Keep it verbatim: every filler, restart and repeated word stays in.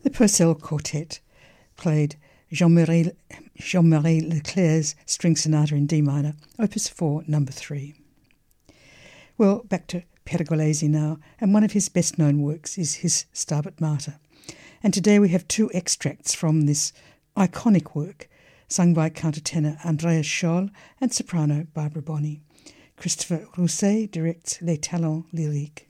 The Purcell Quartet played Jean-Marie, Jean-Marie Leclerc's String Sonata in D minor, Opus four, number three. Well, back to Pergolesi now, and one of his best-known works is his Stabat Mater. And today we have two extracts from this iconic work, sung by countertenor Andreas Scholl and soprano Barbara Bonney. Christopher Rousset directs Les Talents Lyriques.